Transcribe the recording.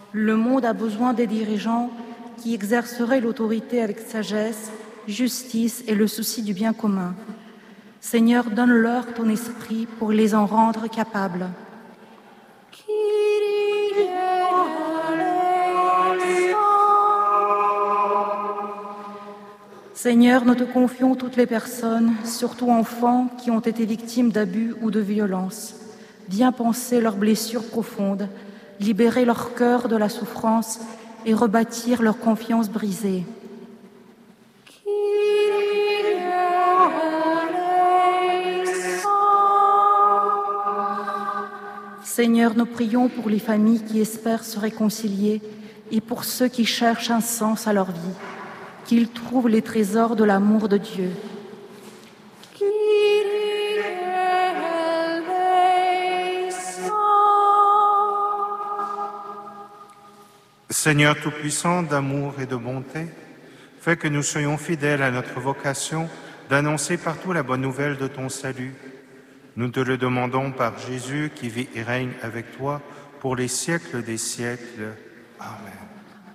Le monde a besoin des dirigeants qui exerceraient l'autorité avec sagesse, justice et le souci du bien commun. Seigneur, donne-leur ton esprit pour les en rendre capables. Seigneur, nous te confions toutes les personnes, surtout enfants, qui ont été victimes d'abus ou de violences. Viens panser leurs blessures profondes, libérer leur cœur de la souffrance et rebâtir leur confiance brisée. Seigneur, nous prions pour les familles qui espèrent se réconcilier et pour ceux qui cherchent un sens à leur vie, qu'ils trouvent les trésors de l'amour de Dieu. Seigneur Tout-Puissant, d'amour et de bonté, fais que nous soyons fidèles à notre vocation d'annoncer partout la bonne nouvelle de ton salut. Nous te le demandons par Jésus qui vit et règne avec toi pour les siècles des siècles. Amen.